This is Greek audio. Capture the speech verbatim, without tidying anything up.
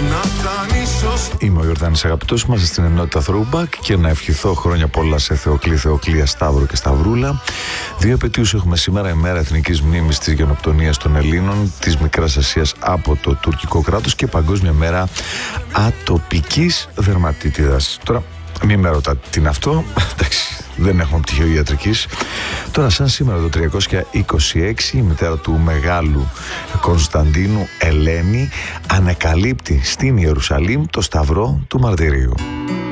Είμαι ο Ιορδάνης Αγαπητός, είμαστε στην ενότητα Throwback και να ευχηθώ χρόνια πολλά σε Θεοκλή, Θεοκλία, Σταύρο και Σταυρούλα. Δύο επετείους έχουμε σήμερα: η μέρα εθνικής μνήμης της γενοκτονίας των Ελλήνων της Μικράς Ασίας από το τουρκικό κράτος και παγκόσμια μέρα ατοπικής δερματίτιδας. Τώρα μην με ρωτάτε τι είναι αυτό, εντάξει, δεν έχουμε πτυχίο ιατρικής. Τώρα, σαν σήμερα το τριακόσια είκοσι έξι, η μητέρα του μεγάλου Κωνσταντίνου, Ελένη, ανακαλύπτει στην Ιερουσαλήμ το Σταυρό του Μαρτυρίου.